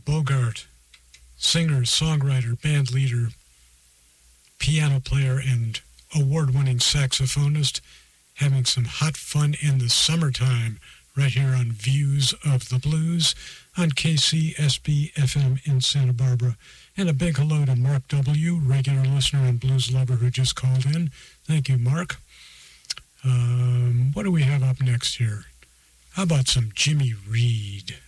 Bogart, singer, songwriter, band leader, piano player, and award-winning saxophonist, having some hot fun in the summertime right here on Views of the Blues on KCSB-FM in Santa Barbara. And a big hello to Mark W., regular listener and blues lover who just called in. Thank you, Mark. What do we have up next here? How about some Jimmy Reed?